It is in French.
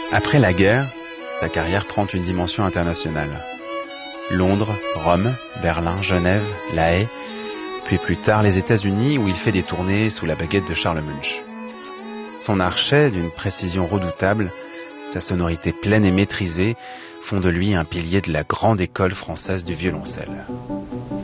Après la guerre, sa carrière prend une dimension internationale. Londres, Rome, Berlin, Genève, La Haye, puis plus tard les États-Unis où il fait des tournées sous la baguette de Charles Munch. Son archet, d'une précision redoutable, sa sonorité pleine et maîtrisée, font de lui un pilier de la grande école française du violoncelle.